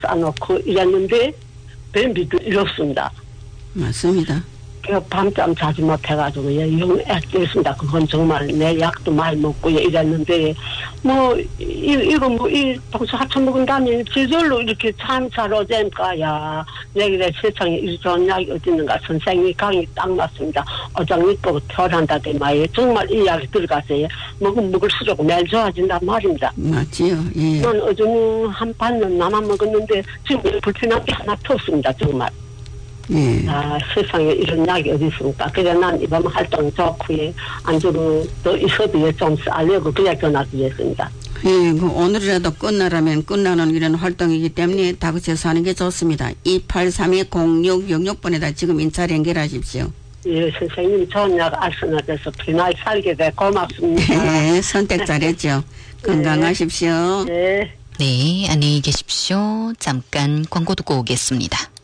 싸놓고 이랬는데 뱀비도 이렇습니다. 맞습니다. 밤잠 자지 못해가지고 영액됐습니다. 그건 정말 내 약도 많이 먹고 이랬는데 이 동서 하천 먹은 다음에 저절로 이렇게 참 잘 오니까 내가 세상에 이 좋은 약이 어디 있는가 선생님이 강의 딱 맞습니다. 어장이 또 태어난다대 말이에요. 정말 이 약이 들어가세요. 먹을수록 매일 좋아진단 말입니다. 맞지요. 예. 난 어제는 한 반은 나만 먹었는데 지금 불편한 게 하나 없습니다. 정말. 예. 세상에 이런 약이 어디 있습니까? 그래 난 이번 활동 좋고요. 안주로 또 있어도 좀 알려고 그냥 전화드렸습니다. 예, 오늘이라도 끝나라면 끝나는 이런 활동이기 때문에 다그쳐서 하는 게 좋습니다. 283-0666번에다 지금 인사를 연결하십시오. 예, 선생님 좋은 약 알선화돼서 편하게 살게 돼 고맙습니다. 네, 선택 잘했죠. 건강하십시오. 네. 네, 안녕히 계십시오. 잠깐 광고 듣고 오겠습니다.